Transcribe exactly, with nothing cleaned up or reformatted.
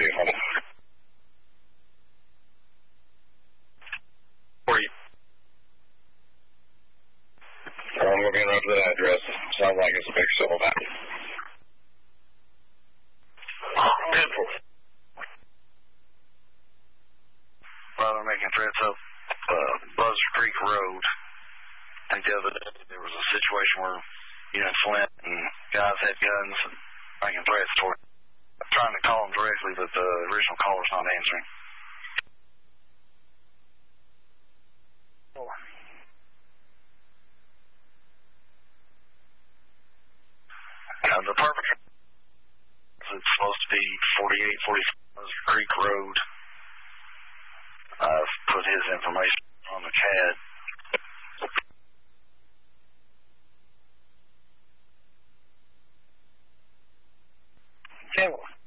you. Hold on. Where are you? I'm looking up that address. Sounds like it's a big civil value. Beautiful. Well, they're making threats up uh, Buzzard Creek Road. I think the other day there was a situation where, you know, Flint and guys had guns and making threats toward. I'm trying to call them directly, but the original caller's not answering. Uh, the perpetrator is supposed to be forty-eight forty-five Creek Road. I've put his information on the C A D. Okay, well.